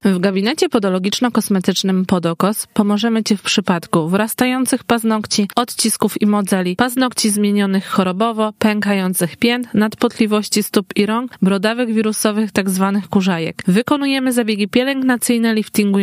W gabinecie podologiczno-kosmetycznym Podokos pomożemy Ci w przypadku wrastających paznokci, odcisków i modzeli, paznokci zmienionych chorobowo, pękających pięt, nadpotliwości stóp i rąk, brodawych wirusowych tzw. kurzajek. Wykonujemy zabiegi pielęgnacyjne, liftingu